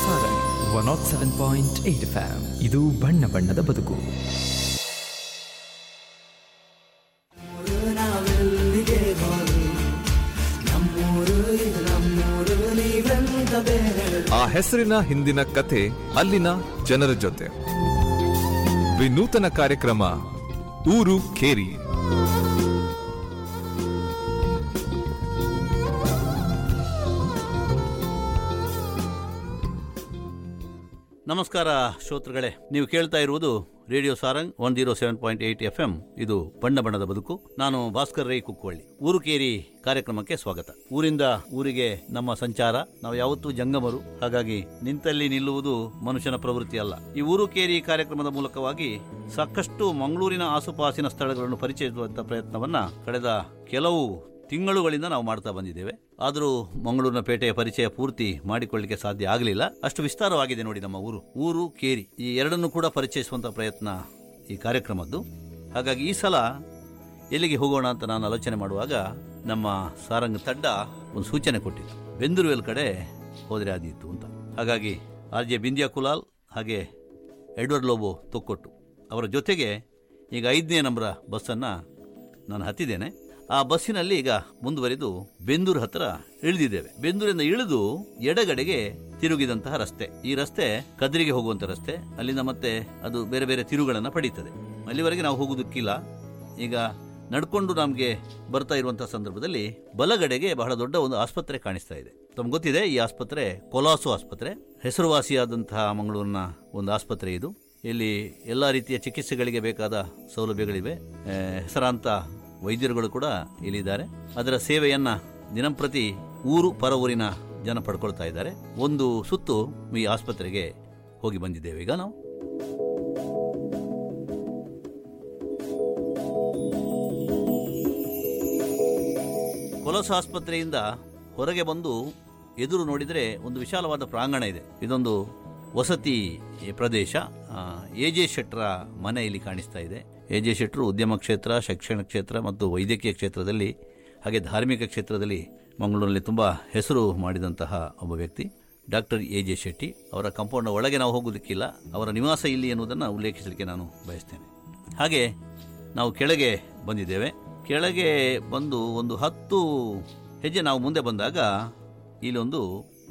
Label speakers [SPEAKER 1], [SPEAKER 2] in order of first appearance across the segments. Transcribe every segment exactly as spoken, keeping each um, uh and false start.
[SPEAKER 1] Sarang one not seven point eight F M. ಇದು ಬಣ್ಣ ಬಣ್ಣದ ಬದುಕು.
[SPEAKER 2] ಆ ಹೆಸರಿನ ಹಿಂದಿನ ಕಥೆ ಅಲ್ಲಿನ ಜನರ ಜೊತೆ. ವಿನೂತನ ಕಾರ್ಯಕ್ರಮ ಊರು ಕೇರಿ.
[SPEAKER 3] ನಮಸ್ಕಾರ ಶ್ರೋತೃಗಳೇ, ನೀವು ಕೇಳ್ತಾ ಇರುವುದು radio Sarang one zero seven point eight F M. ಇದು ಬಣ್ಣ ಬಣ್ಣದ ಬದುಕು. ನಾನು ಭಾಸ್ಕರ್ ರೈ ಕುಕ್ಕವಳ್ಳಿ. ಊರು ಕೇರಿ ಕಾರ್ಯಕ್ರಮಕ್ಕೆ ಸ್ವಾಗತ. ಊರಿಂದ ಊರಿಗೆ ನಮ್ಮ ಸಂಚಾರ. ನಾವು ಯಾವತ್ತೂ ಜಂಗಮರು, ಹಾಗಾಗಿ ನಿಂತಲ್ಲಿ ನಿಲ್ಲುವುದು ಮನುಷ್ಯನ ಪ್ರವೃತ್ತಿ ಅಲ್ಲ. ಈ ಊರು ಕೇರಿ ಕಾರ್ಯಕ್ರಮದ ಮೂಲಕವಾಗಿ ಸಾಕಷ್ಟು ಮಂಗಳೂರಿನ ಆಸುಪಾಸಿನ ಸ್ಥಳಗಳನ್ನು ಪರಿಚಯಿಸುವಂತ ಪ್ರಯತ್ನವನ್ನ ಕಳೆದ ಕೆಲವು ತಿಂಗಳುಗಳಿಂದ ನಾವು ಮಾಡ್ತಾ ಬಂದಿದ್ದೇವೆ. ಆದರೂ ಮಂಗಳೂರಿನ ಪೇಟೆಯ ಪರಿಚಯ ಪೂರ್ತಿ ಮಾಡಿಕೊಳ್ಳಲಿಕ್ಕೆ ಸಾಧ್ಯ ಆಗಲಿಲ್ಲ. ಅಷ್ಟು ವಿಸ್ತಾರವಾಗಿದೆ ನೋಡಿ ನಮ್ಮ ಊರು. ಊರು ಕೇರಿ ಈ ಎರಡನ್ನು ಕೂಡ ಪರಿಚಯಿಸುವಂತ ಪ್ರಯತ್ನ ಈ ಕಾರ್ಯಕ್ರಮದ್ದು. ಹಾಗಾಗಿ ಈ ಸಲ ಎಲ್ಲಿಗೆ ಹೋಗೋಣ ಅಂತ ನಾನು ಆಲೋಚನೆ ಮಾಡುವಾಗ ನಮ್ಮ ಸಾರಂಗ್ ತಂಡ ಒಂದು ಸೂಚನೆ ಕೊಟ್ಟಿತ್ತು, ಬೆಂದೂರುವೆಲ್ ಕಡೆ ಹೋದರೆ ಆದೀತು ಅಂತ. ಹಾಗಾಗಿ ಆರ್ ಜೆ ಬಿಂದ್ಯಾ ಕುಲಾಲ್ ಹಾಗೆ ಎಡ್ವರ್ಡ್ ಲೋಬೋ ತೊಕ್ಕೊಟ್ಟು ಅವರ ಜೊತೆಗೆ ಈಗ ಐದನೇ ನಂಬರ ಬಸ್ಸನ್ನು ನಾನು ಹತ್ತಿದ್ದೇನೆ. ಆ ಬಸ್ಸಿನಲ್ಲಿ ಈಗ ಮುಂದುವರಿದು ಬೆಂದೂರು ಹತ್ರ ಇಳಿದಿದ್ದೇವೆ. ಬೆಂದೂರಿಂದ ಇಳಿದು ಎಡಗಡೆಗೆ ತಿರುಗಿದಂತಹ ರಸ್ತೆ. ಈ ರಸ್ತೆ ಕದ್ರಿಗೆ ಹೋಗುವಂತ ರಸ್ತೆ. ಅಲ್ಲಿಂದ ಮತ್ತೆ ಅದು ಬೇರೆ ಬೇರೆ ತಿರುಗಳನ್ನು ಪಡೀತದೆ. ಅಲ್ಲಿವರೆಗೆ ನಾವು ಹೋಗುವುದಕ್ಕಿಲ್ಲ. ಈಗ ನಡ್ಕೊಂಡು ನಮಗೆ ಬರ್ತಾ ಇರುವಂತಹ ಸಂದರ್ಭದಲ್ಲಿ ಬಲಗಡೆಗೆ ಬಹಳ ದೊಡ್ಡ ಒಂದು ಆಸ್ಪತ್ರೆ ಕಾಣಿಸ್ತಾ ಇದೆ. ತಮ್ಗೆ ಗೊತ್ತಿದೆ, ಈ ಆಸ್ಪತ್ರೆ ಕೊಲಾಸು ಆಸ್ಪತ್ರೆ, ಹೆಸರುವಾಸಿಯಾದಂತಹ ಮಂಗಳೂರಿನ ಒಂದು ಆಸ್ಪತ್ರೆ ಇದು. ಇಲ್ಲಿ ಎಲ್ಲ ರೀತಿಯ ಚಿಕಿತ್ಸೆಗಳಿಗೆ ಬೇಕಾದ ಸೌಲಭ್ಯಗಳಿವೆ. ಹೆಸರಾಂತ ವೈದ್ಯರುಗಳು ಕೂಡ ಇಲ್ಲಿದ್ದಾರೆ. ಅದರ ಸೇವೆಯನ್ನ ದಿನಂಪ್ರತಿ ಊರು ಪರ ಊರಿನ ಜನ ಪಡ್ಕೊಳ್ತಾ ಇದ್ದಾರೆ. ಒಂದು ಸುತ್ತು ಈ ಆಸ್ಪತ್ರೆಗೆ ಹೋಗಿ ಬಂದಿದ್ದೇವೆ. ಈಗ ನಾವು ಕೊಲಸ ಆಸ್ಪತ್ರೆಯಿಂದ ಹೊರಗೆ ಬಂದು ಎದುರು ನೋಡಿದರೆ ಒಂದು ವಿಶಾಲವಾದ ಪ್ರಾಂಗಣ ಇದೆ. ಇದೊಂದು ವಸತಿ ಪ್ರದೇಶ. ಎ ಜೆ ಶೆಟ್ಟರ ಮನೆ ಇಲ್ಲಿ ಕಾಣಿಸ್ತಾ ಇದೆ. ಎ ಜೆ ಶೆಟ್ಟರು ಉದ್ಯಮ ಕ್ಷೇತ್ರ, ಶೈಕ್ಷಣಿಕ ಕ್ಷೇತ್ರ ಮತ್ತು ವೈದ್ಯಕೀಯ ಕ್ಷೇತ್ರದಲ್ಲಿ ಹಾಗೆ ಧಾರ್ಮಿಕ ಕ್ಷೇತ್ರದಲ್ಲಿ ಮಂಗಳೂರಿನಲ್ಲಿ ತುಂಬ ಹೆಸರು ಮಾಡಿದಂತಹ ಒಬ್ಬ ವ್ಯಕ್ತಿ ಡಾಕ್ಟರ್ ಎ ಜೆ ಶೆಟ್ಟಿ. ಅವರ ಕಾಂಪೌಂಡ್ ಒಳಗೆ ನಾವು ಹೋಗೋದಕ್ಕಿಲ್ಲ, ಅವರ ನಿವಾಸ ಇಲ್ಲಿ ಎನ್ನುವುದನ್ನು ಉಲ್ಲೇಖಿಸಲಿಕ್ಕೆ ನಾನು ಬಯಸ್ತೇನೆ. ಹಾಗೆ ನಾವು ಕೆಳಗೆ ಬಂದಿದ್ದೇವೆ. ಕೆಳಗೆ ಬಂದು ಒಂದು ಹತ್ತು ಹೆಜ್ಜೆ ನಾವು ಮುಂದೆ ಬಂದಾಗ ಇಲ್ಲೊಂದು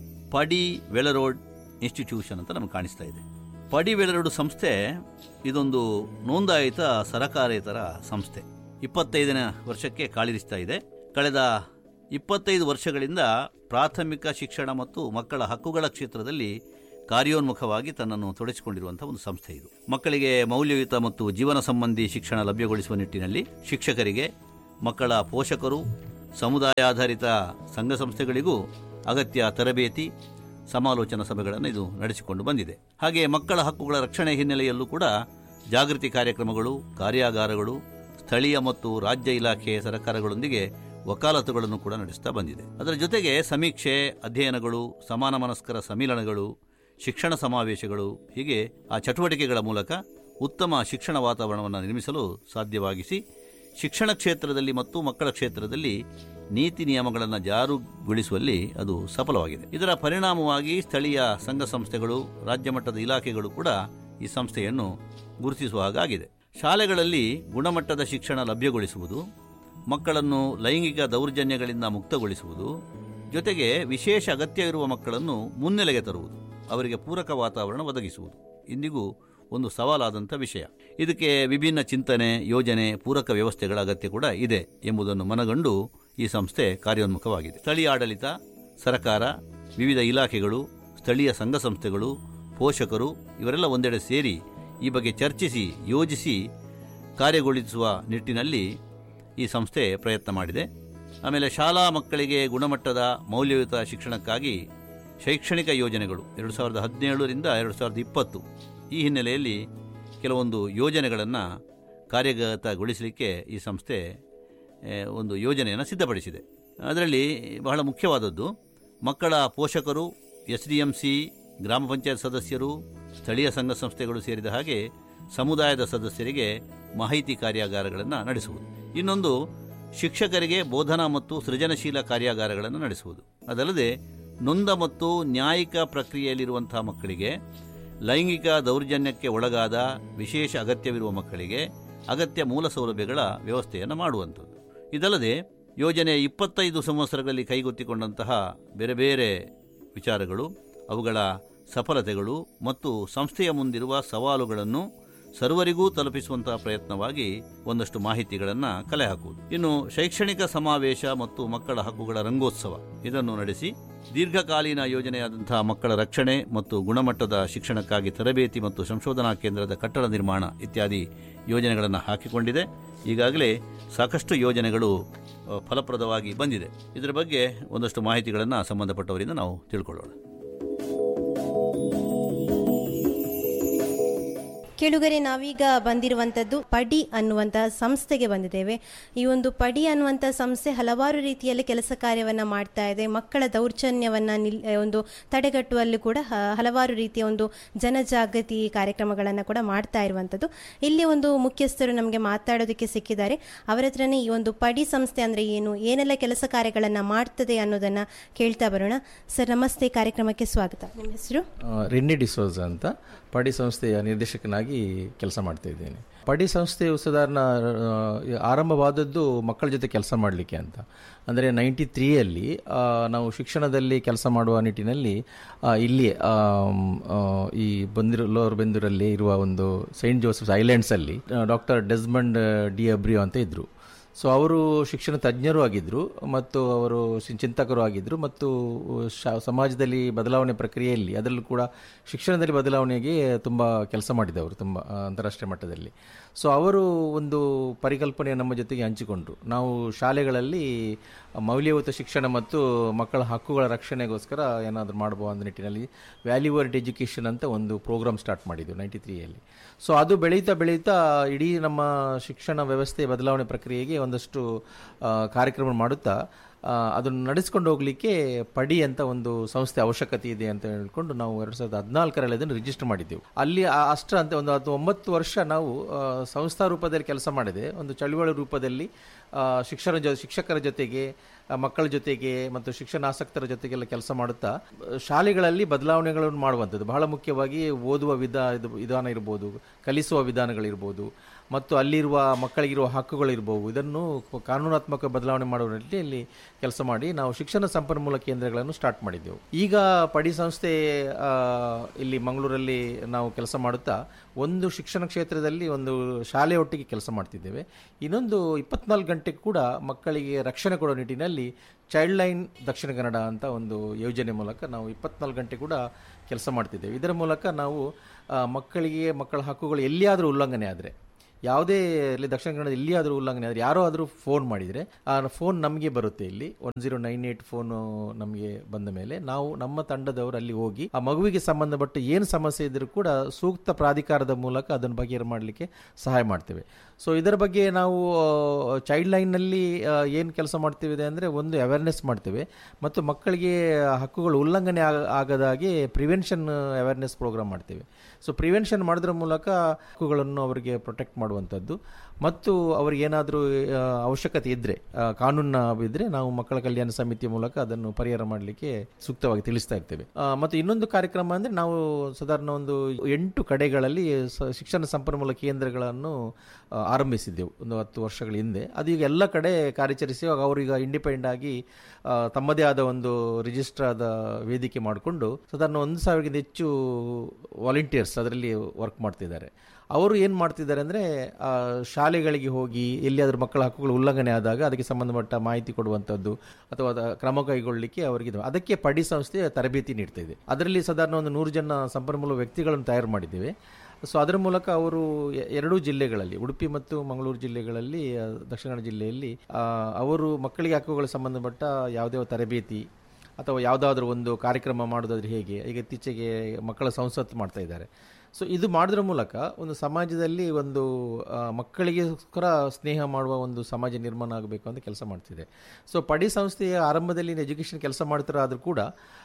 [SPEAKER 3] ಪಡಿ ವೆಳರೋಡ್ ಇನ್ಸ್ಟಿಟ್ಯೂಷನ್ ಅಂತ ನಮಗೆ ಕಾಣಿಸ್ತಾ ಇದೆ. ಪಡಿ ವೆಳರೋಡ್ ಸಂಸ್ಥೆ ಇದೊಂದು ನೋಂದಾಯಿತ ಸರಕಾರೇತರ ಸಂಸ್ಥೆ. ಇಪ್ಪತ್ತೈದನೇ ವರ್ಷಕ್ಕೆ ಕಾಲಿರಿಸ್ತಾ ಇದೆ. ಕಳೆದ ಇಪ್ಪತ್ತೈದು ವರ್ಷಗಳಿಂದ ಪ್ರಾಥಮಿಕ ಶಿಕ್ಷಣ ಮತ್ತು ಮಕ್ಕಳ ಹಕ್ಕುಗಳ ಕ್ಷೇತ್ರದಲ್ಲಿ ಕಾರ್ಯೋನ್ಮುಖವಾಗಿ ತನ್ನನ್ನು ತೊಡಗಿಸಿಕೊಂಡಿರುವಂತಹ ಒಂದು ಸಂಸ್ಥೆ ಇದು. ಮಕ್ಕಳಿಗೆ ಮೌಲ್ಯಯುತ ಮತ್ತು ಜೀವನ ಸಂಬಂಧಿ ಶಿಕ್ಷಣ ಲಭ್ಯಗೊಳಿಸುವ ನಿಟ್ಟಿನಲ್ಲಿ ಶಿಕ್ಷಕರಿಗೆ, ಮಕ್ಕಳ ಪೋಷಕರು, ಸಮುದಾಯ ಆಧಾರಿತ ಸಂಘ ಸಂಸ್ಥೆಗಳಿಗೂ ಅಗತ್ಯ ತರಬೇತಿ, ಸಮಾಲೋಚನಾ ಸಭೆಗಳನ್ನು ಇದು ನಡೆಸಿಕೊಂಡು ಬಂದಿದೆ. ಹಾಗೆ ಮಕ್ಕಳ ಹಕ್ಕುಗಳ ರಕ್ಷಣೆ ಹಿನ್ನೆಲೆಯಲ್ಲೂ ಕೂಡ ಜಾಗೃತಿ ಕಾರ್ಯಕ್ರಮಗಳು, ಕಾರ್ಯಾಗಾರಗಳು, ಸ್ಥಳೀಯ ಮತ್ತು ರಾಜ್ಯ ಇಲಾಖೆ ಸರ್ಕಾರಗಳೊಂದಿಗೆ ವಕಾಲತುಗಳನ್ನು ಕೂಡ ನಡೆಸ್ತಾ ಬಂದಿದೆ. ಅದರ ಜೊತೆಗೆ ಸಮೀಕ್ಷೆ, ಅಧ್ಯಯನಗಳು, ಸಮಾನ ಮನಸ್ಕರ ಸಮ್ಮಿಲನಗಳು, ಶಿಕ್ಷಣ ಸಮಾವೇಶಗಳು, ಹೀಗೆ ಆ ಚಟುವಟಿಕೆಗಳ ಮೂಲಕ ಉತ್ತಮ ಶಿಕ್ಷಣ ವಾತಾವರಣವನ್ನು ನಿರ್ಮಿಸಲು ಸಾಧ್ಯವಾಗಿಸಿ ಶಿಕ್ಷಣ ಕ್ಷೇತ್ರದಲ್ಲಿ ಮತ್ತು ಮಕ್ಕಳ ಕ್ಷೇತ್ರದಲ್ಲಿ ನೀತಿ ನಿಯಮಗಳನ್ನು ಜಾರುಗೊಳಿಸುವಲ್ಲಿ ಅದು ಸಫಲವಾಗಿದೆ. ಇದರ ಪರಿಣಾಮವಾಗಿ ಸ್ಥಳೀಯ ಸಂಘ ಸಂಸ್ಥೆಗಳು, ರಾಜ್ಯ ಮಟ್ಟದ ಇಲಾಖೆಗಳು ಕೂಡ ಈ ಸಂಸ್ಥೆಯನ್ನು ಗುರುತಿಸುವ ಹಾಗಾಗಿದೆ. ಶಾಲೆಗಳಲ್ಲಿ ಗುಣಮಟ್ಟದ ಶಿಕ್ಷಣ ಲಭ್ಯಗೊಳಿಸುವುದು, ಮಕ್ಕಳನ್ನು ಲೈಂಗಿಕ ದೌರ್ಜನ್ಯಗಳಿಂದ ಮುಕ್ತಗೊಳಿಸುವುದು, ಜೊತೆಗೆ ವಿಶೇಷ ಅಗತ್ಯ ಇರುವ ಮಕ್ಕಳನ್ನು ಮುನ್ನೆಲೆಗೆ ತರುವುದು, ಅವರಿಗೆ ಪೂರಕ ವಾತಾವರಣ ಒದಗಿಸುವುದು ಇಂದಿಗೂ ಒಂದು ಸವಾಲಾದಂಥ ವಿಷಯ. ಇದಕ್ಕೆ ವಿಭಿನ್ನ ಚಿಂತನೆ, ಯೋಜನೆ, ಪೂರಕ ವ್ಯವಸ್ಥೆಗಳ ಅಗತ್ಯ ಕೂಡ ಇದೆ ಎಂಬುದನ್ನು ಮನಗಂಡು ಈ ಸಂಸ್ಥೆ ಕಾರ್ಯೋನ್ಮುಖವಾಗಿದೆ. ಸ್ಥಳೀಯ ಆಡಳಿತ, ಸರ್ಕಾರ, ವಿವಿಧ ಇಲಾಖೆಗಳು, ಸ್ಥಳೀಯ ಸಂಘ ಸಂಸ್ಥೆಗಳು, ಪೋಷಕರು ಇವರೆಲ್ಲ ಒಂದೆಡೆ ಸೇರಿ ಈ ಬಗ್ಗೆ ಚರ್ಚಿಸಿ ಯೋಜಿಸಿ ಕಾರ್ಯಗೊಳಿಸುವ ನಿಟ್ಟಿನಲ್ಲಿ ಈ ಸಂಸ್ಥೆ ಪ್ರಯತ್ನ ಮಾಡಿದೆ. ಆಮೇಲೆ ಶಾಲಾ ಮಕ್ಕಳಿಗೆ ಗುಣಮಟ್ಟದ ಮೌಲ್ಯಯುತ ಶಿಕ್ಷಣಕ್ಕಾಗಿ ಶೈಕ್ಷಣಿಕ ಯೋಜನೆಗಳು ಎರಡು ಸಾವಿರದ ಹದಿನೇಳರಿಂದ ಎರಡು ಸಾವಿರದ ಇಪ್ಪತ್ತು ಈ ಹಿನ್ನೆಲೆಯಲ್ಲಿ ಕೆಲವೊಂದು ಯೋಜನೆಗಳನ್ನು ಕಾರ್ಯಗತಗೊಳಿಸಲಿಕ್ಕೆ ಈ ಸಂಸ್ಥೆ ಒಂದು ಯೋಜನೆಯನ್ನು ಸಿದ್ಧಪಡಿಸಿದೆ. ಅದರಲ್ಲಿ ಬಹಳ ಮುಖ್ಯವಾದದ್ದು ಮಕ್ಕಳ ಪೋಷಕರು, ಎಸ್ ಡಿ ಎಂ ಸಿ, ಗ್ರಾಮ ಪಂಚಾಯತ್ ಸದಸ್ಯರು, ಸ್ಥಳೀಯ ಸಂಘ ಸಂಸ್ಥೆಗಳು ಸೇರಿದ ಹಾಗೆ ಸಮುದಾಯದ ಸದಸ್ಯರಿಗೆ ಮಾಹಿತಿ ಕಾರ್ಯಾಗಾರಗಳನ್ನು ನಡೆಸುವುದು. ಇನ್ನೊಂದು ಶಿಕ್ಷಕರಿಗೆ ಬೋಧನಾ ಮತ್ತು ಸೃಜನಶೀಲ ಕಾರ್ಯಾಗಾರಗಳನ್ನು ನಡೆಸುವುದು. ಅದಲ್ಲದೆ ನೊಂದ ಮತ್ತು ನ್ಯಾಯಿಕ ಪ್ರಕ್ರಿಯೆಯಲ್ಲಿರುವಂತಹ ಮಕ್ಕಳಿಗೆ, ಲೈಂಗಿಕ ದೌರ್ಜನ್ಯಕ್ಕೆ ಒಳಗಾದ ವಿಶೇಷ ಅಗತ್ಯವಿರುವ ಮಕ್ಕಳಿಗೆ ಅಗತ್ಯ ಮೂಲ ಸೌಲಭ್ಯಗಳ ವ್ಯವಸ್ಥೆಯನ್ನು ಮಾಡುವಂಥದ್ದು. ಇದಲ್ಲದೆ ಯೋಜನೆಯ ಇಪ್ಪತ್ತೈದು ಸಂವತ್ಸರಗಳಲ್ಲಿ ಕೈಗೆತ್ತಿಕೊಂಡಂತಹ ಬೇರೆ ಬೇರೆ ವಿಚಾರಗಳು, ಅವುಗಳ ಸಫಲತೆಗಳು ಮತ್ತು ಸಂಸ್ಥೆಯ ಮುಂದಿರುವ ಸವಾಲುಗಳನ್ನು ಸರ್ವರಿಗೂ ತಲುಪಿಸುವಂತಹ ಪ್ರಯತ್ನವಾಗಿ ಒಂದಷ್ಟು ಮಾಹಿತಿಗಳನ್ನು ಕಲೆ ಹಾಕುವುದು. ಇನ್ನು ಶೈಕ್ಷಣಿಕ ಸಮಾವೇಶ ಮತ್ತು ಮಕ್ಕಳ ಹಕ್ಕುಗಳ ರಂಗೋತ್ಸವ ಇದನ್ನು ನಡೆಸಿ ದೀರ್ಘಕಾಲೀನ ಯೋಜನೆಯಾದಂತಹ ಮಕ್ಕಳ ರಕ್ಷಣೆ ಮತ್ತು ಗುಣಮಟ್ಟದ ಶಿಕ್ಷಣಕ್ಕಾಗಿ ತರಬೇತಿ ಮತ್ತು ಸಂಶೋಧನಾ ಕೇಂದ್ರದ ಕಟ್ಟಡ ನಿರ್ಮಾಣ ಇತ್ಯಾದಿ ಯೋಜನೆಗಳನ್ನು ಹಾಕಿಕೊಂಡಿದೆ. ಈಗಾಗಲೇ ಸಾಕಷ್ಟು ಯೋಜನೆಗಳು ಫಲಪ್ರದವಾಗಿ ಬಂದಿದೆ. ಇದರ ಬಗ್ಗೆ ಒಂದಷ್ಟು ಮಾಹಿತಿಗಳನ್ನು ಸಂಬಂಧಪಟ್ಟವರಿಂದ ನಾವು ತಿಳ್ಕೊಳ್ಳೋಣ.
[SPEAKER 4] ಕೇಳುಗರೆ, ನಾವೀಗ ಬಂದಿರುವಂಥದ್ದು ಪಡಿ ಅನ್ನುವಂತಹ ಸಂಸ್ಥೆಗೆ ಬಂದಿದ್ದೇವೆ. ಈ ಒಂದು ಪಡಿ ಅನ್ನುವಂಥ ಸಂಸ್ಥೆ ಹಲವಾರು ರೀತಿಯಲ್ಲಿ ಕೆಲಸ ಕಾರ್ಯವನ್ನು ಮಾಡ್ತಾ ಇದೆ. ಮಕ್ಕಳ ದೌರ್ಜನ್ಯವನ್ನು ನಿಲ್ ಒಂದು ತಡೆಗಟ್ಟುವಲ್ಲಿ ಕೂಡ ಹಲವಾರು ರೀತಿಯ ಒಂದು ಜನಜಾಗೃತಿ ಕಾರ್ಯಕ್ರಮಗಳನ್ನು ಕೂಡ ಮಾಡ್ತಾ ಇರುವಂಥದ್ದು. ಇಲ್ಲಿ ಒಂದು ಮುಖ್ಯಸ್ಥರು ನಮಗೆ ಮಾತಾಡೋದಕ್ಕೆ ಸಿಕ್ಕಿದ್ದಾರೆ. ಅವರ ಹತ್ರನೇ ಈ ಒಂದು ಪಡಿ ಸಂಸ್ಥೆ ಅಂದರೆ ಏನು, ಏನೆಲ್ಲ ಕೆಲಸ ಕಾರ್ಯಗಳನ್ನು ಮಾಡ್ತದೆ ಅನ್ನೋದನ್ನು ಕೇಳ್ತಾ ಬರೋಣ. ಸರ್ ನಮಸ್ತೆ, ಕಾರ್ಯಕ್ರಮಕ್ಕೆ ಸ್ವಾಗತ. ನಿಮ್ಮ ಹೆಸರು?
[SPEAKER 5] ರೆನ್ನಿ ಡಿಸೋಜ ಅಂತ, ಪಡಿ ಸಂಸ್ಥೆಯ ನಿರ್ದೇಶಕನಾಗಿ ಕೆಲಸ ಮಾಡ್ತಾ ಇದ್ದೇನೆ. ಪಡಿ ಸಂಸ್ಥೆಯು ಸಾಧಾರಣ ಆರಂಭವಾದದ್ದು ಮಕ್ಕಳ ಜೊತೆ ಕೆಲಸ ಮಾಡಲಿಕ್ಕೆ ಅಂತ. ಅಂದರೆ ನೈಂಟಿ ತ್ರೀಯಲ್ಲಿ ನಾವು ಶಿಕ್ಷಣದಲ್ಲಿ ಕೆಲಸ ಮಾಡುವ ನಿಟ್ಟಿನಲ್ಲಿ ಇಲ್ಲಿ ಈ ಬಂದಿರು ಲೋವರ್ ಬೆಂದೂರಲ್ಲಿ ಇರುವ ಒಂದು Saint Joseph's ಐಲ್ಯಾಂಡ್ಸಲ್ಲಿ doctor Desmond D ಅಬ್ರಿಯೋ ಅಂತ ಇದ್ದರು. ಸೊ ಅವರು ಶಿಕ್ಷಣ ತಜ್ಞರು ಆಗಿದ್ದರು ಮತ್ತು ಅವರು ಚಿಂತಕರು ಆಗಿದ್ದರು ಮತ್ತು ಶ ಸಮಾಜದಲ್ಲಿ ಬದಲಾವಣೆ ಪ್ರಕ್ರಿಯೆಯಲ್ಲಿ, ಅದರಲ್ಲೂ ಕೂಡ ಶಿಕ್ಷಣದಲ್ಲಿ ಬದಲಾವಣೆಗೆ ತುಂಬ ಕೆಲಸ ಮಾಡಿದವರು, ತುಂಬ ಅಂತಾರಾಷ್ಟ್ರೀಯ ಮಟ್ಟದಲ್ಲಿ. ಸೊ ಅವರು ಒಂದು ಪರಿಕಲ್ಪನೆ ನಮ್ಮ ಜೊತೆಗೆ ಹಂಚಿಕೊಂಡ್ರು. ನಾವು ಶಾಲೆಗಳಲ್ಲಿ ಮೌಲ್ಯಯುತ ಶಿಕ್ಷಣ ಮತ್ತು ಮಕ್ಕಳ ಹಕ್ಕುಗಳ ರಕ್ಷಣೆಗೋಸ್ಕರ ಏನಾದರೂ ಮಾಡ್ಬೋದು ಅನ್ನೋ ನಿಟ್ಟಿನಲ್ಲಿ ವ್ಯಾಲ್ಯೂ ವರ್ಡ್ ಎಜುಕೇಷನ್ ಅಂತ ಒಂದು ಪ್ರೋಗ್ರಾಮ್ ಸ್ಟಾರ್ಟ್ ಮಾಡಿದ್ದು ನೈಂಟಿ ತ್ರೀಯಲ್ಲಿ. ಸೊ ಅದು ಬೆಳೀತಾ ಬೆಳೀತಾ ಇಡೀ ನಮ್ಮ ಶಿಕ್ಷಣ ವ್ಯವಸ್ಥೆ ಬದಲಾವಣೆ ಪ್ರಕ್ರಿಯೆಗೆ ಒಂದಷ್ಟು ಕಾರ್ಯಕ್ರಮ ಮಾಡುತ್ತಾ ಅದನ್ನು ನಡೆಸ್ಕೊಂಡು ಹೋಗಲಿಕ್ಕೆ ಪಡಿ ಅಂತ ಒಂದು ಸಂಸ್ಥೆ ಅವಶ್ಯಕತೆ ಇದೆ ಅಂತ ಹೇಳ್ಕೊಂಡು ನಾವು ಎರಡು ಸಾವಿರದ ಹದಿನಾಲ್ಕರಲ್ಲಿ ಅದನ್ನು ರಿಜಿಸ್ಟರ್ ಮಾಡಿದ್ದೆವು. ಅಲ್ಲಿ ಅಷ್ಟರ ಅಂತ ಒಂದು ಅದು ಒಂಬತ್ತು ವರ್ಷ ನಾವು ಸಂಸ್ಥಾ ರೂಪದಲ್ಲಿ ಕೆಲಸ ಮಾಡಿದೆ. ಒಂದು ಚಳುವಳಿ ರೂಪದಲ್ಲಿ ಶಿಕ್ಷಣ ಜೊ ಶಿಕ್ಷಕರ ಜೊತೆಗೆ, ಮಕ್ಕಳ ಜೊತೆಗೆ ಮತ್ತು ಶಿಕ್ಷಣಾಸಕ್ತರ ಜೊತೆಗೆಲ್ಲ ಕೆಲಸ ಮಾಡುತ್ತಾ ಶಾಲೆಗಳಲ್ಲಿ ಬದಲಾವಣೆಗಳನ್ನು ಮಾಡುವಂಥದ್ದು. ಬಹಳ ಮುಖ್ಯವಾಗಿ ಓದುವ ವಿಧಾ ಇದು ವಿಧಾನ ಇರ್ಬೋದು, ಕಲಿಸುವ ವಿಧಾನಗಳಿರ್ಬೋದು ಮತ್ತು ಅಲ್ಲಿರುವ ಮಕ್ಕಳಿಗಿರುವ ಹಕ್ಕುಗಳಿರ್ಬೋದು, ಇದನ್ನು ಕಾನೂನಾತ್ಮಕ ಬದಲಾವಣೆ ಮಾಡುವ ನಿಟ್ಟಿನಲ್ಲಿ ಕೆಲಸ ಮಾಡಿ ನಾವು ಶಿಕ್ಷಣ ಸಂಪನ್ಮೂಲ ಕೇಂದ್ರಗಳನ್ನು ಸ್ಟಾರ್ಟ್ ಮಾಡಿದ್ದೆವು. ಈಗ ಪಡಿ ಸಂಸ್ಥೆ ಇಲ್ಲಿ ಮಂಗಳೂರಲ್ಲಿ ನಾವು ಕೆಲಸ ಮಾಡುತ್ತಾ ಒಂದು ಶಿಕ್ಷಣ ಕ್ಷೇತ್ರದಲ್ಲಿ ಒಂದು ಶಾಲೆಯೊಟ್ಟಿಗೆ ಕೆಲಸ ಮಾಡ್ತಿದ್ದೇವೆ. ಇನ್ನೊಂದು ಇಪ್ಪತ್ನಾಲ್ಕು ಗಂಟೆ ಕೂಡ ಮಕ್ಕಳಿಗೆ ರಕ್ಷಣೆ ಕೊಡೋ ನಿಟ್ಟಿನಲ್ಲಿ ಚೈಲ್ಡ್ ಲೈನ್ ದಕ್ಷಿಣ ಕನ್ನಡ ಅಂತ ಒಂದು ಯೋಜನೆ ಮೂಲಕ ನಾವು ಇಪ್ಪತ್ನಾಲ್ಕು ಗಂಟೆ ಕೂಡ ಕೆಲಸ ಮಾಡ್ತಿದ್ದೇವೆ. ಇದರ ಮೂಲಕ ನಾವು ಮಕ್ಕಳಿಗೆ ಮಕ್ಕಳ ಹಕ್ಕುಗಳು ಎಲ್ಲಿಯಾದರೂ ಉಲ್ಲಂಘನೆ ಆದರೆ, ಯಾವುದೇ ಇಲ್ಲಿ ದಕ್ಷಿಣ ಕನ್ನಡ ಎಲ್ಲಿಯಾದರೂ ಉಲ್ಲಂಘನೆ ಆದರೆ, ಯಾರೋ ಆದರೂ ಫೋನ್ ಮಾಡಿದರೆ ಆ ಫೋನ್ ನಮಗೆ ಬರುತ್ತೆ. ಇಲ್ಲಿ one zero nine eight phone ನಮಗೆ ಬಂದ ಮೇಲೆ ನಾವು ನಮ್ಮ ತಂಡದವರು ಅಲ್ಲಿ ಹೋಗಿ ಆ ಮಗುವಿಗೆ ಸಂಬಂಧಪಟ್ಟ ಏನು ಸಮಸ್ಯೆ ಇದ್ದರೂ ಕೂಡ ಸೂಕ್ತ ಪ್ರಾಧಿಕಾರದ ಮೂಲಕ ಅದನ್ನು ಬಗೆಹರಿ ಮಾಡಲಿಕ್ಕೆ ಸಹಾಯ ಮಾಡ್ತೇವೆ. ಸೊ ಇದರ ಬಗ್ಗೆ ನಾವು ಚೈಲ್ಡ್ ಲೈನ್ನಲ್ಲಿ ಏನು ಕೆಲಸ ಮಾಡ್ತೇವೆ ಅಂದರೆ, ಒಂದು ಅವೇರ್ನೆಸ್ ಮಾಡ್ತೇವೆ ಮತ್ತು ಮಕ್ಕಳಿಗೆ ಹಕ್ಕುಗಳು ಉಲ್ಲಂಘನೆ ಆಗದಾಗೆ ಪ್ರಿವೆನ್ಷನ್ ಅವೇರ್ನೆಸ್ ಪ್ರೋಗ್ರಾಮ್ ಮಾಡ್ತೇವೆ. ಸೊ ಪ್ರಿವೆನ್ಷನ್ ಮಾಡೋದ್ರ ಮೂಲಕ ಹಕ್ಕುಗಳನ್ನು ಅವರಿಗೆ ಪ್ರೊಟೆಕ್ಟ್ ಮಾಡುವಂಥದ್ದು ಮತ್ತು ಅವರಿಗೇನಾದರೂ ಅವಶ್ಯಕತೆ ಇದ್ದರೆ, ಕಾನೂನು ಇದ್ದರೆ ನಾವು ಮಕ್ಕಳ ಕಲ್ಯಾಣ ಸಮಿತಿಯ ಮೂಲಕ ಅದನ್ನು ಪರಿಹಾರ ಮಾಡಲಿಕ್ಕೆ ಸೂಕ್ತವಾಗಿ ತಿಳಿಸ್ತಾ ಇರ್ತೇವೆ. ಮತ್ತು ಇನ್ನೊಂದು ಕಾರ್ಯಕ್ರಮ ಅಂದರೆ, ನಾವು ಸಾಧಾರಣ ಒಂದು ಎಂಟು ಕಡೆಗಳಲ್ಲಿ ಶಿಕ್ಷಣ ಸಂಪನ್ಮೂಲ ಕೇಂದ್ರಗಳನ್ನು ಆರಂಭಿಸಿದ್ದೆವು ಒಂದು ಹತ್ತು ವರ್ಷಗಳ ಹಿಂದೆ. ಅದು ಈಗ ಎಲ್ಲ ಕಡೆ ಕಾರ್ಯಾಚರಿಸಿ ಅವರೀಗ ಇಂಡಿಪೆಂಡೆಂಟ್ ಆಗಿ ತಮ್ಮದೇ ಆದ ಒಂದು ರಿಜಿಸ್ಟರ್ ಆದ ವೇದಿಕೆ ಮಾಡಿಕೊಂಡು ಸಾಧಾರಣ ಒಂದು ಸಾವಿರಕ್ಕಿಂತ ಹೆಚ್ಚು ವಾಲಂಟಿಯರ್ಸ್ ಅದರಲ್ಲಿ ವರ್ಕ್ ಮಾಡ್ತಿದ್ದಾರೆ. ಅವರು ಏನು ಮಾಡ್ತಿದ್ದಾರೆ ಅಂದರೆ, ಶಾಲೆಗಳಿಗೆ ಹೋಗಿ ಎಲ್ಲಿಯಾದರೂ ಮಕ್ಕಳ ಹಕ್ಕುಗಳು ಉಲ್ಲಂಘನೆ ಆದಾಗ ಅದಕ್ಕೆ ಸಂಬಂಧಪಟ್ಟ ಮಾಹಿತಿ ಕೊಡುವಂಥದ್ದು ಅಥವಾ ಕ್ರಮ ಕೈಗೊಳ್ಳಲಿಕ್ಕೆ ಅವರಿಗೆ ಅದಕ್ಕೆ ಪಡಿ ಸಂಸ್ಥೆ ತರಬೇತಿ ನೀಡ್ತಾ ಇದೆ. ಅದರಲ್ಲಿ ಸಾಧಾರಣ ಒಂದು ನೂರು ಜನ ಸಂಪನ್ಮೂಲ ವ್ಯಕ್ತಿಗಳನ್ನು ತಯಾರು ಮಾಡಿದ್ದೇವೆ. ಸೊ ಅದರ ಮೂಲಕ ಅವರು ಎರಡೂ ಜಿಲ್ಲೆಗಳಲ್ಲಿ, ಉಡುಪಿ ಮತ್ತು ಮಂಗಳೂರು ಜಿಲ್ಲೆಗಳಲ್ಲಿ, ದಕ್ಷಿಣ ಕನ್ನಡ ಜಿಲ್ಲೆಯಲ್ಲಿ ಅವರು ಮಕ್ಕಳಿಗೆ ಹಕ್ಕುಗಳ ಸಂಬಂಧಪಟ್ಟ ಯಾವುದೇ ತರಬೇತಿ ಅಥವಾ ಯಾವುದಾದ್ರೂ ಒಂದು ಕಾರ್ಯಕ್ರಮ ಮಾಡೋದಾದ್ರೆ ಹೇಗೆ, ಈಗ ಇತ್ತೀಚೆಗೆ ಮಕ್ಕಳ ಸಂಸತ್ತು ಮಾಡ್ತಾ ಇದ್ದಾರೆ. ಸೊ ಇದು ಮಾಡೋದ್ರ ಮೂಲಕ ಒಂದು ಸಮಾಜದಲ್ಲಿ ಒಂದು ಮಕ್ಕಳಿಗೋಸ್ಕರ ಸ್ನೇಹ ಮಾಡುವ ಒಂದು ಸಮಾಜ ನಿರ್ಮಾಣ ಆಗಬೇಕು ಅಂತ ಕೆಲಸ ಮಾಡ್ತಿದೆ. ಸೊ ಪಡಿ ಸಂಸ್ಥೆಯ ಆರಂಭದಲ್ಲಿ ಎಜುಕೇಷನ್ ಕೆಲಸ ಮಾಡ್ತಾರೆ, ಆದರೂ ಕೂಡ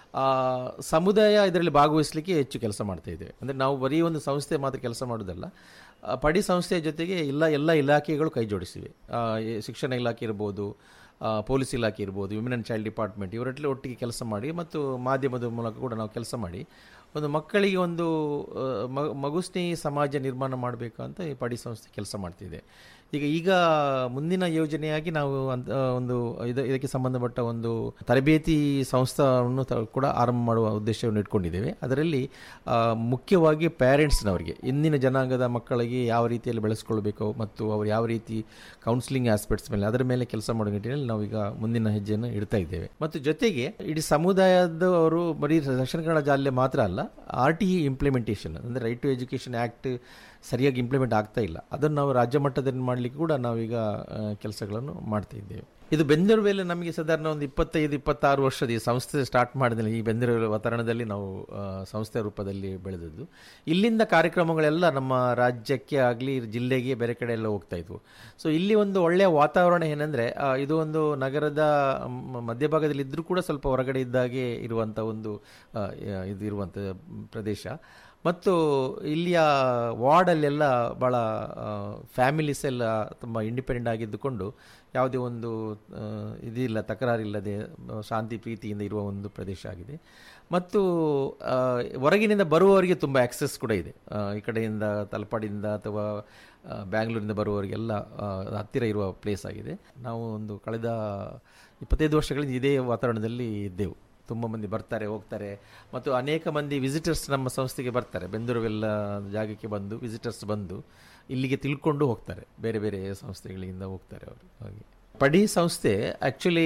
[SPEAKER 5] ಸಮುದಾಯ ಇದರಲ್ಲಿ ಭಾಗವಹಿಸಲಿಕ್ಕೆ ಹೆಚ್ಚು ಕೆಲಸ ಮಾಡ್ತಾ ಇದ್ದೇವೆ. ಅಂದರೆ ನಾವು ಬರೀ ಒಂದು ಸಂಸ್ಥೆ ಮಾತ್ರ ಕೆಲಸ ಮಾಡೋದಲ್ಲ, ಪಡಿ ಸಂಸ್ಥೆಯ ಜೊತೆಗೆ ಇಲ್ಲ ಎಲ್ಲ ಇಲಾಖೆಗಳು ಕೈ ಜೋಡಿಸಿವೆ. ಶಿಕ್ಷಣ ಇಲಾಖೆ ಇರ್ಬೋದು, ಪೊಲೀಸ್ ಇಲಾಖೆ ಇರ್ಬೋದು, ವಿಮೆನ್ ಆ್ಯಂಡ್ ಚೈಲ್ಡ್ ಡಿಪಾರ್ಟ್ಮೆಂಟ್ ಇವರೆಲ್ಲ ಒಟ್ಟಿಗೆ ಕೆಲಸ ಮಾಡಿ ಮತ್ತು ಮಾಧ್ಯಮದ ಮೂಲಕ ಕೂಡ ನಾವು ಕೆಲಸ ಮಾಡಿ ಒಂದು ಮಕ್ಕಳಿಗೆ ಒಂದು ಮಗು ಸ್ನೇಹಿ ಸಮಾಜ ನಿರ್ಮಾಣ ಮಾಡಬೇಕು ಅಂತ ಈ ಪಡಿ ಸಂಸ್ಥೆ ಕೆಲಸ ಮಾಡ್ತಿದೆ. ಈಗ ಈಗ ಮುಂದಿನ ಯೋಜನೆಯಾಗಿ ನಾವು ಅಂತ ಒಂದು ಇದು ಇದಕ್ಕೆ ಸಂಬಂಧಪಟ್ಟ ಒಂದು ತರಬೇತಿ ಸಂಸ್ಥೆಯನ್ನು ಕೂಡ ಆರಂಭ ಮಾಡುವ ಉದ್ದೇಶವನ್ನು ಇಟ್ಕೊಂಡಿದ್ದೇವೆ. ಅದರಲ್ಲಿ ಮುಖ್ಯವಾಗಿ ಪೇರೆಂಟ್ಸ್ನವರಿಗೆ, ಇಂದಿನ ಜನಾಂಗದ ಮಕ್ಕಳಿಗೆ ಯಾವ ರೀತಿಯಲ್ಲಿ ಬೆಳೆಸ್ಕೊಳ್ಬೇಕು ಮತ್ತು ಅವರು ಯಾವ ರೀತಿ ಕೌನ್ಸಿಲಿಂಗ್ ಆಸ್ಪೆಕ್ಟ್ಸ್ ಮೇಲೆ ಅದರ ಮೇಲೆ ಕೆಲಸ ಮಾಡೋ ನಿಟ್ಟಿನಲ್ಲಿ ನಾವೀಗ ಮುಂದಿನ ಹೆಜ್ಜೆಯನ್ನು ಇಡ್ತಾ ಇದ್ದೇವೆ. ಮತ್ತು ಜೊತೆಗೆ ಇಡೀ ಸಮುದಾಯದವರು ಬರೀ ದಕ್ಷಿಣ ಕನ್ನಡ ಜಿಲ್ಲೆ ಮಾತ್ರ ಅಲ್ಲ, ಆರ್ ಟಿ ಇ ಇಂಪ್ಲಿಮೆಂಟೇಷನ್ ಅಂದರೆ ರೈಟ್ ಟು ಎಜುಕೇಷನ್ ಆ್ಯಕ್ಟ್ ಸರಿಯಾಗಿ ಇಂಪ್ಲಿಮೆಂಟ್ ಆಗ್ತಾ ಇಲ್ಲ, ಅದನ್ನು ನಾವು ರಾಜ್ಯ ಮಟ್ಟದಲ್ಲಿ ಮಾಡಲಿಕ್ಕೆ ಕೂಡ ನಾವೀಗ ಕೆಲಸಗಳನ್ನು ಮಾಡ್ತಾ ಇದ್ದೇವೆ. ಇದು ಬೆಂದೂರುವೆಲ್ಲ ನಮಗೆ ಸಾಧಾರಣ ಒಂದು ಇಪ್ಪತ್ತೈದು ಇಪ್ಪತ್ತಾರು ವರ್ಷದ ಈ ಸಂಸ್ಥೆ ಸ್ಟಾರ್ಟ್ ಮಾಡಿದಲ್ಲಿ ಈ ಬೆಂದೂರು ವಾತಾವರಣದಲ್ಲಿ ನಾವು ಸಂಸ್ಥೆ ರೂಪದಲ್ಲಿ ಬೆಳೆದದ್ದು. ಇಲ್ಲಿಂದ ಕಾರ್ಯಕ್ರಮಗಳೆಲ್ಲ ನಮ್ಮ ರಾಜ್ಯಕ್ಕೆ ಆಗಲಿ ಜಿಲ್ಲೆಗೆ ಬೇರೆ ಕಡೆ ಎಲ್ಲ ಹೋಗ್ತಾ ಇದ್ವು. ಸೊ ಇಲ್ಲಿ ಒಂದು ಒಳ್ಳೆಯ ವಾತಾವರಣ ಏನಂದರೆ, ಇದು ಒಂದು ನಗರದ ಮಧ್ಯಭಾಗದಲ್ಲಿ ಇದ್ದರೂ ಕೂಡ ಸ್ವಲ್ಪ ಹೊರಗಡೆ ಇದ್ದಾಗೆ ಇರುವಂಥ ಒಂದು ಇದು ಇರುವಂಥ ಪ್ರದೇಶ. ಮತ್ತು ಇಲ್ಲಿಯ ವಾರ್ಡಲ್ಲೆಲ್ಲ ಭಾಳ ಫ್ಯಾಮಿಲೀಸ್ ಎಲ್ಲ ತುಂಬ ಇಂಡಿಪೆಂಡೆಂಟ್ ಆಗಿದ್ದುಕೊಂಡು ಯಾವುದೇ ಒಂದು ಇದಿಲ್ಲ, ತಕರಾರಿಲ್ಲದೆ ಶಾಂತಿ ಪ್ರೀತಿಯಿಂದ ಇರುವ ಒಂದು ಪ್ರದೇಶ ಆಗಿದೆ. ಮತ್ತು ಹೊರಗಿನಿಂದ ಬರುವವರಿಗೆ ತುಂಬ ಆಕ್ಸೆಸ್ ಕೂಡ ಇದೆ. ಈ ಕಡೆಯಿಂದ ತಲಪಾಡಿಯಿಂದ ಅಥವಾ ಬ್ಯಾಂಗ್ಳೂರಿಂದ ಬರುವವರಿಗೆಲ್ಲ ಹತ್ತಿರ ಇರುವ ಪ್ಲೇಸ್ ಆಗಿದೆ. ನಾವು ಒಂದು ಕಳೆದ ಇಪ್ಪತ್ತೈದು ವರ್ಷಗಳಿಂದ ಇದೇ ವಾತಾವರಣದಲ್ಲಿ ಇದ್ದೆವು. ತುಂಬ ಮಂದಿ ಬರ್ತಾರೆ, ಹೋಗ್ತಾರೆ, ಮತ್ತು ಅನೇಕ ಮಂದಿ ವಿಸಿಟರ್ಸ್ ನಮ್ಮ ಸಂಸ್ಥೆಗೆ ಬರ್ತಾರೆ. ಬೆಂದೂರುವೆಲ್ಲ ಜಾಗಕ್ಕೆ ಬಂದು ವಿಸಿಟರ್ಸ್ ಬಂದು ಇಲ್ಲಿಗೆ ತಿಳ್ಕೊಂಡು ಹೋಗ್ತಾರೆ, ಬೇರೆ ಬೇರೆ ಸಂಸ್ಥೆಗಳಿಂದ ಹೋಗ್ತಾರೆ ಅವರು. ಹಾಗೆ ಪಡಿ ಸಂಸ್ಥೆ ಆ್ಯಕ್ಚುಲಿ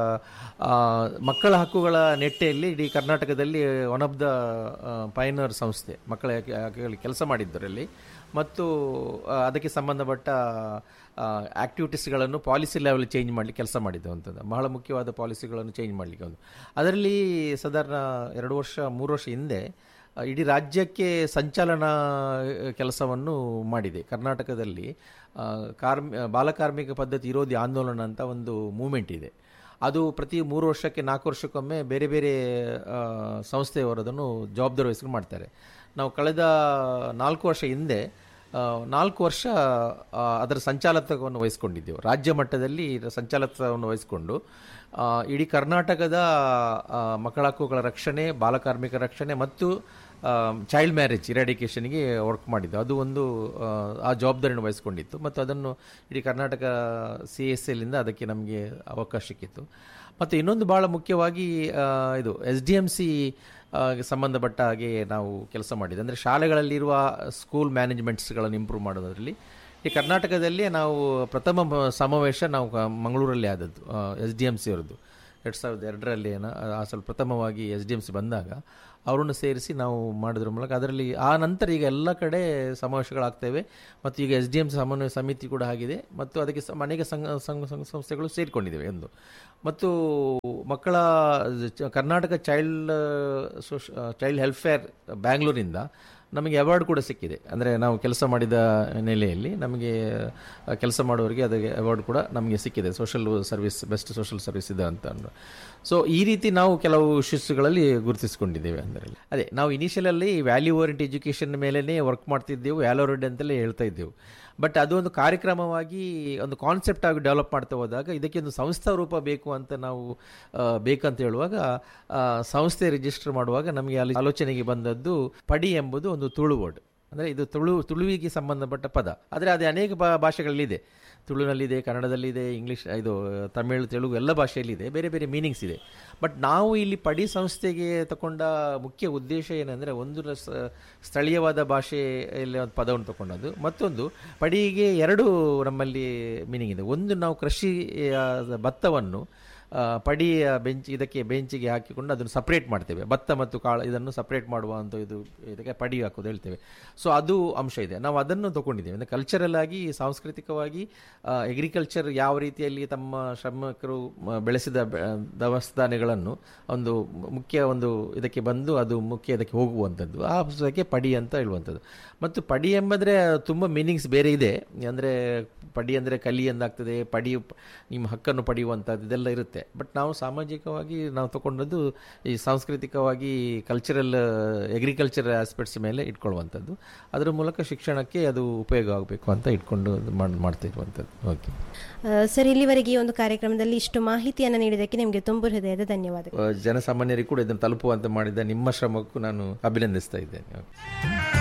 [SPEAKER 5] ಮಕ್ಕಳ ಹಕ್ಕುಗಳ ನೆಟ್ಟೆಯಲ್ಲಿ ಇಡೀ ಕರ್ನಾಟಕದಲ್ಲಿ ಒನ್ ಆಫ್ ದ ಪೈನರ್ ಸಂಸ್ಥೆ, ಮಕ್ಕಳ ಹಕ್ಕುಗಳಿಗೆ ಕೆಲಸ ಮಾಡಿದ್ದರಲ್ಲಿ. ಮತ್ತು ಅದಕ್ಕೆ ಸಂಬಂಧಪಟ್ಟ ಆ್ಯಕ್ಟಿವಿಟೀಸ್ಗಳನ್ನು ಪಾಲಿಸಿ ಲೆವೆಲ್ ಚೇಂಜ್ ಮಾಡಲಿಕ್ಕೆ ಕೆಲಸ ಮಾಡಿದ್ದೇವಂಥದ್ದು, ಬಹಳ ಮುಖ್ಯವಾದ ಪಾಲಿಸಿಗಳನ್ನು ಚೇಂಜ್ ಮಾಡಲಿಕ್ಕೆ ಒಂದು. ಅದರಲ್ಲಿ ಸಾಧಾರಣ ಎರಡು ವರ್ಷ ಮೂರು ವರ್ಷ ಹಿಂದೆ ಇಡೀ ರಾಜ್ಯಕ್ಕೆ ಸಂಚಾಲನ ಕೆಲಸವನ್ನು ಮಾಡಿದೆ. ಕರ್ನಾಟಕದಲ್ಲಿ ಕಾರ್ಮಿ ಬಾಲಕಾರ್ಮಿಕ ಪದ್ಧತಿ ವಿರೋಧಿ ಆಂದೋಲನ ಅಂತ ಒಂದು ಮೂಮೆಂಟ್ ಇದೆ. ಅದು ಪ್ರತಿ ಮೂರು ವರ್ಷಕ್ಕೆ ನಾಲ್ಕು ವರ್ಷಕ್ಕೊಮ್ಮೆ ಬೇರೆ ಬೇರೆ ಸಂಸ್ಥೆಯವರು ಅದನ್ನು ಜವಾಬ್ದಾರಿ ವಹಿಸ್ಕೊಂಡು ಮಾಡ್ತಾರೆ. ನಾವು ಕಳೆದ ನಾಲ್ಕು ವರ್ಷ ಹಿಂದೆ ನಾಲ್ಕು ವರ್ಷ ಅದರ ಸಂಚಾಲಕವನ್ನು ವಹಿಸ್ಕೊಂಡಿದ್ದೆವು. ರಾಜ್ಯ ಮಟ್ಟದಲ್ಲಿ ಸಂಚಾಲಕವನ್ನು ವಹಿಸಿಕೊಂಡು ಇಡೀ ಕರ್ನಾಟಕದ ಮಕ್ಕಳ ಹಕ್ಕುಗಳ ರಕ್ಷಣೆ, ಬಾಲಕಾರ್ಮಿಕ ರಕ್ಷಣೆ ಮತ್ತು ಚೈಲ್ಡ್ ಮ್ಯಾರೇಜ್ ಇರಾಡಿಕೇಷನ್ಗೆ ವರ್ಕ್ ಮಾಡಿದ್ದು. ಅದು ಒಂದು ಆ ಜವಾಬ್ದಾರಿಯನ್ನು ವಹಿಸ್ಕೊಂಡಿತ್ತು. ಮತ್ತು ಅದನ್ನು ಇಡೀ ಕರ್ನಾಟಕ ಸಿ ಎಸ್ ಎಲ್ಲಿಂದ ಅದಕ್ಕೆ ನಮಗೆ ಅವಕಾಶ ಸಿಕ್ಕಿತ್ತು. ಮತ್ತು ಇನ್ನೊಂದು ಭಾಳ ಮುಖ್ಯವಾಗಿ ಇದು ಎಸ್ ಡಿ ಎಮ್ ಸಿ ಸಂಬಂಧಪಟ್ಟ ಹಾಗೆ ನಾವು ಕೆಲಸ ಮಾಡಿದೆ. ಅಂದರೆ ಶಾಲೆಗಳಲ್ಲಿರುವ ಸ್ಕೂಲ್ ಮ್ಯಾನೇಜ್ಮೆಂಟ್ಸ್ಗಳನ್ನು ಇಂಪ್ರೂವ್ ಮಾಡೋದರಲ್ಲಿ ಈ ಕರ್ನಾಟಕದಲ್ಲಿ ನಾವು ಪ್ರಥಮ ಸಮಾವೇಶ ನಾವು ಮಂಗಳೂರಲ್ಲಿ ಆದದ್ದು ಎಸ್ ಡಿ ಎಮ್ ಸಿ ಅವರದ್ದು ಎರಡು ಸಾವಿರದ ಎರಡರಲ್ಲಿ ಏನೋ ಆ ಸ್ವಲ್ಪ ಪ್ರಥಮವಾಗಿ ಎಸ್ ಡಿ ಎಮ್ ಸಿ ಬಂದಾಗ ಅವರನ್ನು ಸೇರಿಸಿ ನಾವು ಮಾಡೋದ್ರ ಮೂಲಕ ಅದರಲ್ಲಿ ಆ ನಂತರ ಈಗ ಎಲ್ಲ ಕಡೆ ಸಮಾವೇಶಗಳಾಗ್ತವೆ. ಮತ್ತು ಈಗ ಎಸ್ ಡಿ ಎಮ್ ಸಮನ್ವಯ ಸಮಿತಿ ಕೂಡ ಆಗಿದೆ ಮತ್ತು ಅದಕ್ಕೆ ಅನೇಕ ಸಂಘ ಸಂಘ ಸಂಘ ಸಂಸ್ಥೆಗಳು ಸೇರಿಕೊಂಡಿದ್ದೇವೆ ಎಂದು. ಮತ್ತು ಮಕ್ಕಳ ಕರ್ನಾಟಕ ಚೈಲ್ಡ್ ಸೋಶ ಚೈಲ್ಡ್ ವೆಲ್ಫೇರ್ ಬ್ಯಾಂಗ್ಳೂರಿಂದ ನಮಗೆ ಅವಾರ್ಡ್ ಕೂಡ ಸಿಕ್ಕಿದೆ. ಅಂದರೆ ನಾವು ಕೆಲಸ ಮಾಡಿದ ನೆಲೆಯಲ್ಲಿ ನಮಗೆ ಕೆಲಸ ಮಾಡೋರಿಗೆ ಅದಕ್ಕೆ ಅವಾರ್ಡ್ ಕೂಡ ನಮಗೆ ಸಿಕ್ಕಿದೆ, social service best social service ಇದೆ ಅಂತ ಅಂದು. ಸೊ ಈ ರೀತಿ ನಾವು ಕೆಲವು ಇಶ್ಯೂಸ್ಗಳಲ್ಲಿ ಗುರುತಿಸ್ಕೊಂಡಿದ್ದೇವೆ. ಅಂದರೆ ಅದೇ ನಾವು ಇನಿಷಿಯಲಲ್ಲಿ ವ್ಯಾಲ್ಯೂ ಓರಿಯೆಂಟ್ ಎಜುಕೇಷನ್ ಮೇಲೇ ವರ್ಕ್ ಮಾಡ್ತಿದ್ದೆವು, ವ್ಯಾಲ್ಯೂ ಓರಿಯೆಂಟ್ ಅಂತಲೇ ಹೇಳ್ತಾ ಇದ್ದೆವು. ಬಟ್ ಅದು ಒಂದು ಕಾರ್ಯಕ್ರಮವಾಗಿ ಒಂದು ಕಾನ್ಸೆಪ್ಟ್ ಆಗಿ ಡೆವಲಪ್ ಮಾಡ್ತಾ ಹೋದಾಗ ಇದಕ್ಕೆ ಒಂದು ಸಂಸ್ಥಾ ರೂಪ ಬೇಕು ಅಂತ ನಾವು ಬೇಕಂತ ಹೇಳುವಾಗ ಸಂಸ್ಥೆ ರಿಜಿಸ್ಟರ್ ಮಾಡುವಾಗ ನಮಗೆ ಅಲ್ಲಿ ಆಲೋಚನೆಗೆ ಬಂದದ್ದು ಪಡಿ ಎಂಬುದು ಒಂದು ತುಳು ವರ್ಡ್. ಅಂದರೆ ಇದು ತುಳು ತುಳುವಿಗೆ ಸಂಬಂಧಪಟ್ಟ ಪದ. ಆದರೆ ಅದು ಅನೇಕ ಭಾಷೆಗಳಲ್ಲಿದೆ, ತುಳುನಲ್ಲಿದೆ, ಕನ್ನಡದಲ್ಲಿದೆ, ಇಂಗ್ಲೀಷ್, ಇದು ತಮಿಳು, ತೆಲುಗು ಎಲ್ಲ ಭಾಷೆಯಲ್ಲಿದೆ, ಬೇರೆ ಬೇರೆ ಮೀನಿಂಗ್ಸ್ ಇದೆ. ಬಟ್ ನಾವು ಇಲ್ಲಿ ಪಡಿ ಸಂಸ್ಥೆಗೆ ತಗೊಂಡ ಮುಖ್ಯ ಉದ್ದೇಶ ಏನಂದರೆ, ಒಂದು ಸ್ಥಳೀಯವಾದ ಭಾಷೆಯಲ್ಲಿ ಒಂದು ಪದವನ್ನು ತಗೊಂಡದ್ದು, ಮತ್ತೊಂದು ಪಡಿಗೆ ಎರಡು ನಮ್ಮಲ್ಲಿ ಮೀನಿಂಗ್ ಇದೆ. ಒಂದು ನಾವು ಕೃಷಿ ಭತ್ತವನ್ನು ಪಡಿಯ ಬೆಂಚ್ ಇದಕ್ಕೆ ಬೆಂಚಿಗೆ ಹಾಕಿಕೊಂಡು ಅದನ್ನು ಸಪ್ರೇಟ್ ಮಾಡ್ತೇವೆ, ಭತ್ತ ಮತ್ತು ಕಾಳು ಇದನ್ನು ಸಪ್ರೇಟ್ ಮಾಡುವಂಥ ಇದು ಇದಕ್ಕೆ ಪಡಿ ಹಾಕೋದು ಹೇಳ್ತೇವೆ. ಸೊ ಅದು ಅಂಶ ಇದೆ, ನಾವು ಅದನ್ನು ತೊಗೊಂಡಿದ್ದೇವೆ. ಅಂದರೆ ಕಲ್ಚರಲ್ ಆಗಿ, ಸಾಂಸ್ಕೃತಿಕವಾಗಿ ಎಗ್ರಿಕಲ್ಚರ್ ಯಾವ ರೀತಿಯಲ್ಲಿ ತಮ್ಮ ಶ್ರಮಿಕರು ಬೆಳೆಸಿದ ದವಸಧಾನ್ಯಗಳನ್ನು ಒಂದು ಮುಖ್ಯ ಒಂದು ಇದಕ್ಕೆ ಬಂದು ಅದು ಮುಖ್ಯ ಇದಕ್ಕೆ ಹೋಗುವಂಥದ್ದು, ಆ ಪುಸ್ತಕಕ್ಕೆ ಪಡಿ ಅಂತ ಹೇಳುವಂಥದ್ದು. ಮತ್ತು ಪಡಿ ಎಂಬಂದರೆ ತುಂಬ ಮೀನಿಂಗ್ಸ್ ಬೇರೆ ಇದೆ. ಅಂದರೆ ಪಡಿ ಅಂದರೆ ಕಲಿ ಎಂದಾಗ್ತದೆ, ಪಡಿ ನಿಮ್ಮ ಹಕ್ಕನ್ನು ಪಡೆಯುವಂಥದ್ದು ಇದೆಲ್ಲ ಇರುತ್ತೆ. ಬಟ್ ನಾವು ಸಾಮಾಜಿಕವಾಗಿ ನಾವು ತಗೊಂಡದ್ದು ಈ ಸಾಂಸ್ಕೃತಿಕವಾಗಿ ಕಲ್ಚರಲ್ ಅಗ್ರಿಕಲ್ಚರ್ ಆಸ್ಪೆಕ್ಟ್ಸ್ ಮೇಲೆ ಇಟ್ಕೊಳ್ಳುವಂಥದ್ದು. ಅದರ ಮೂಲಕ ಶಿಕ್ಷಣಕ್ಕೆ ಅದು ಉಪಯೋಗ ಆಗಬೇಕು ಅಂತ ಇಟ್ಕೊಂಡು ಮಾಡಿ ಮಾಡ್ತಾ ಇರುವಂಥದ್ದು. ಓಕೆ
[SPEAKER 4] ಸರ್, ಇಲ್ಲಿವರೆಗೆ ಈ ಒಂದು ಕಾರ್ಯಕ್ರಮದಲ್ಲಿ ಇಷ್ಟು ಮಾಹಿತಿಯನ್ನು ನೀಡಿದ್ದಕ್ಕೆ ನಿಮಗೆ ತುಂಬ ಹೃದಯದ ಧನ್ಯವಾದಗಳು.
[SPEAKER 5] ಜನಸಾಮಾನ್ಯರಿಗೆ ಕೂಡ ಇದನ್ನು ತಲುಪುವಂತೆ ಮಾಡಿದ ನಿಮ್ಮ ಶ್ರಮಕ್ಕೂ ನಾನು ಅಭಿನಂದಿಸ್ತಾ ಇದ್ದೇನೆ.